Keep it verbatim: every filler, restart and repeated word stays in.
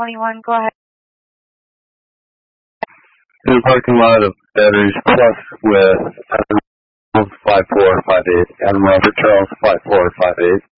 twenty-one, go ahead. In the parking lot of Batteries Plus with Adam five four five eight, Adam Robert Charles five four five eight.